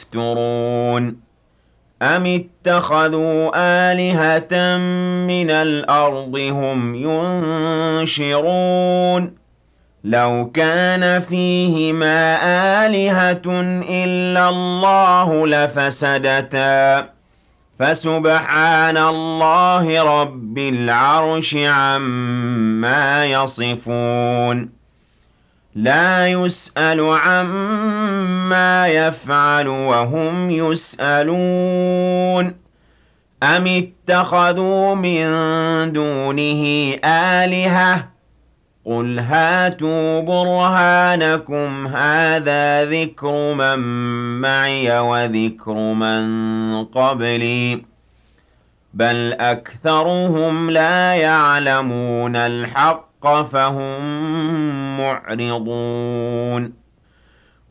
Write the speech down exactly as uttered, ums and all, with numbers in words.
يفترون أم اتخذوا آلهة من الأرض هم ينشرون لو كان فيهما آلهة إلا الله لفسدتا فسبحان الله رب العرش عما يصفون لا يسأل عما يفعل وهم يسألون أم اتخذوا من دونه آلهة قل هاتوا برهانكم هذا ذكر من معي وذكر من قبلي بل أكثرهم لا يعلمون الحق فهم معرضون